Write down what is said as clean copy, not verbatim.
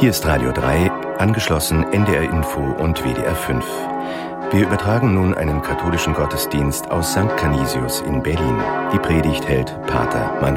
Hier ist Radio 3, angeschlossen NDR Info und WDR 5. Wir übertragen nun einen katholischen Gottesdienst aus St. Canisius in Berlin. Die Predigt hält Pater Manuel